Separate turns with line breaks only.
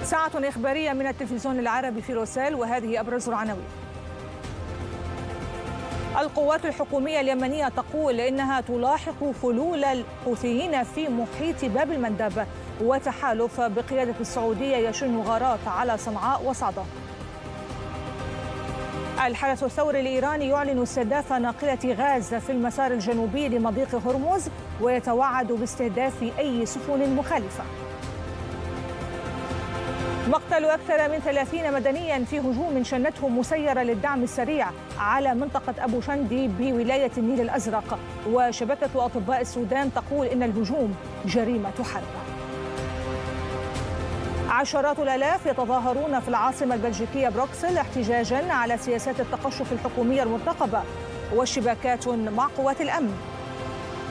ساعة إخبارية من التلفزيون العربي في روسيل، وهذه أبرز العناوين. القوات الحكومية اليمنية تقول إنها تلاحق فلول الحوثيين في محيط باب المندب، وتحالف بقيادة السعودية يشن غارات على صنعاء وصعدة. الحرس الثوري الإيراني يعلن استهداف ناقلة غاز في المسار الجنوبي لمضيق هرمز، ويتوعد باستهداف أي سفن مخالفة. مقتل أكثر من 30 مدنيا في هجوم شنته مسيرة للدعم السريع على منطقة أبو شندي بولاية النيل الأزرق، وشبكة أطباء السودان تقول إن الهجوم جريمة حرب. عشرات الآلاف يتظاهرون في العاصمة البلجيكية بروكسل احتجاجا على سياسات التقشف الحكومية المرتقبة والشباكات مع قوات الأمن.